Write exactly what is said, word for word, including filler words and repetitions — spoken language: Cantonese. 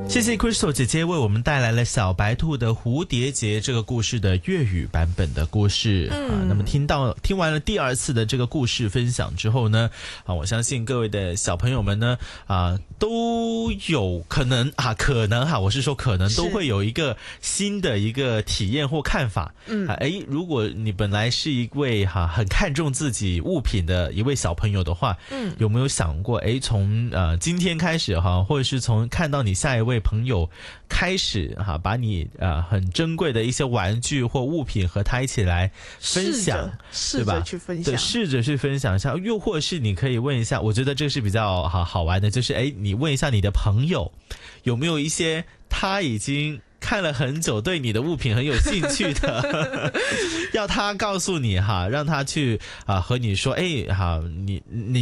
谢谢 Crystal 姐姐为我们带来了小白兔的蝴蝶结这个故事的粤语版本的故事、嗯、啊。那么听到听完了第二次的这个故事分享之后呢，啊，我相信各位的小朋友们呢，啊，都有可能啊，可能哈，我是说可能都会有一个新的一个体验或看法。嗯，啊，诶，如果你本来是一位哈、啊、很看重自己物品的一位小朋友的话，嗯，有没有想过，诶，从呃今天开始哈、啊，或者是从看到你下一位朋友开始哈、啊，把你呃很珍贵的一些玩具或物品和他一起来分享， 试着去分享， 对，试着去分享一下。又或是你可以问一下，我觉得这个是比较好好玩的，就是哎，你问一下你的朋友有没有一些他已经看了很久，对你的物品很有兴趣的，要他告诉你哈，让他去啊和你说，哎，好，你你。